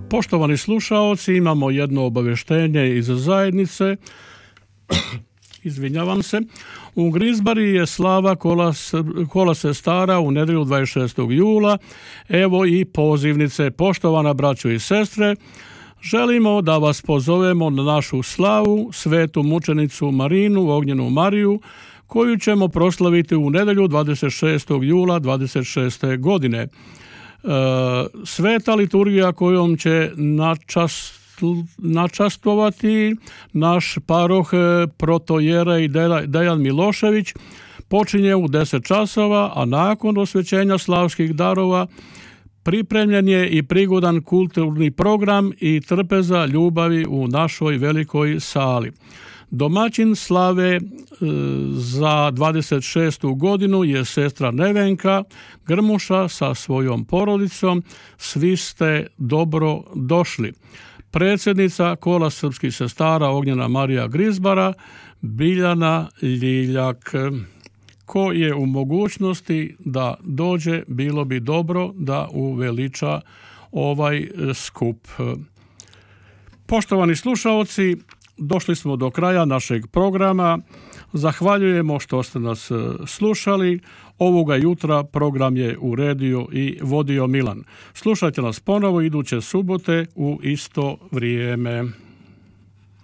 Poštovani slušaoci, imamo jedno obavještenje iz zajednice. Izvinjavam se. U Grizbari je slava kola sestara u nedjelju 26. jula. Evo i pozivnice. Poštovana braćo i sestre, želimo da vas pozovemo na našu slavu, svetu mučenicu Marinu, Ognjenu Mariju, koju ćemo proslaviti u nedjelju 26. jula 26. godine. Sveta liturgija kojom će načastovati naš paroh protojerej Dejan Milošević počinje u 10 časova, a nakon osvećenja slavskih darova pripremljen je i prigodan kulturni program i trpeza ljubavi u našoj velikoj sali. Domaćin slave za 26. godinu je sestra Nevenka Grmuša sa svojom porodicom. Svi ste dobro došli. Predsjednica kola srpskih sestara Ognjena Marija Grizbara Biljana Ljiljak. Ko je u mogućnosti da dođe, bilo bi dobro da uveliča ovaj skup. Poštovani slušaoci, došli smo do kraja našeg programa. Zahvaljujemo što ste nas slušali. Ovoga jutra program je uredio i vodio Milan. Slušajte nas ponovo iduće subote u isto vrijeme.